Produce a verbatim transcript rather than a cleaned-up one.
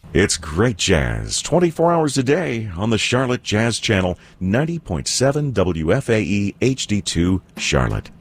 It's great jazz, twenty-four hours a day on the Charlotte Jazz Channel, ninety point seven W F A E H D two, Charlotte.